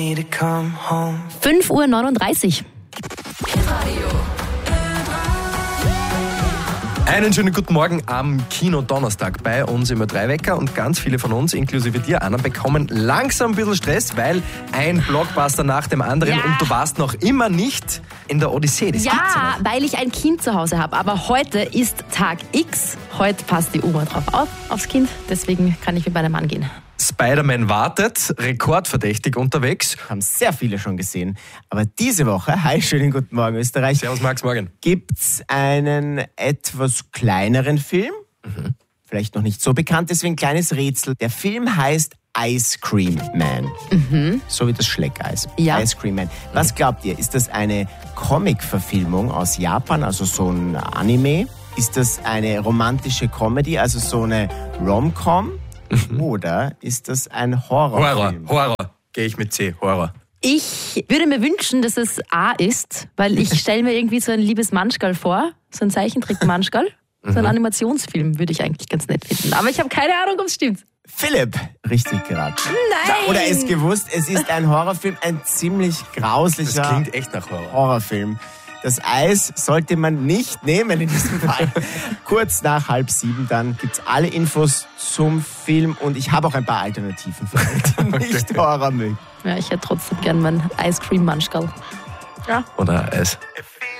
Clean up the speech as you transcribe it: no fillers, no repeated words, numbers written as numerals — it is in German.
5:39 Uhr. Einen schönen guten Morgen am Kino-Donnerstag bei uns im Ö3-Wecker und ganz viele von uns, inklusive dir, Anna, bekommen langsam ein bisschen Stress, weil ein Blockbuster nach dem anderen und du warst noch immer nicht in der Odyssee. Das gibt's ja nicht. Weil ich ein Kind zu Hause habe, aber heute ist Tag X. Heute passt die Oma drauf aufs Kind, deswegen kann ich mit meinem Mann gehen. Spider-Man wartet, rekordverdächtig unterwegs. Haben sehr viele schon gesehen. Aber diese Woche, hi, schönen guten Morgen Österreich. Servus Max, morgen. Gibt's einen etwas kleineren Film. Vielleicht noch nicht so bekannt, deswegen ein kleines Rätsel. Der Film heißt Ice Cream Man. So wie das Schleckeis. Ja. Ice Cream Man. Was glaubt ihr? Ist das eine Comic-Verfilmung aus Japan, also so ein Anime? Ist das eine romantische Comedy, also so eine Rom-Com? Oder ist das ein Horrorfilm? Horror. Gehe ich mit C, Horror. Ich würde mir wünschen, dass es A ist, weil ich stelle mir irgendwie so ein liebes Manschgal vor, so ein Zeichentrick-Manschgal. So ein Animationsfilm würde ich eigentlich ganz nett finden. Aber ich habe keine Ahnung, ob es stimmt. Philipp, richtig geraten. Nein! Oder es gewusst, es ist ein Horrorfilm, ein ziemlich grauslicher Das klingt echt nach Horror. Horrorfilm. Das Eis sollte man nicht nehmen in diesem Fall. Kurz nach 6:30 dann gibt's alle Infos zum Film und ich habe auch ein paar Alternativen für heute. Nicht Horror mögen. Ja, ich hätte trotzdem gern mein Ice Cream Manschgal. Ja. Oder Eis.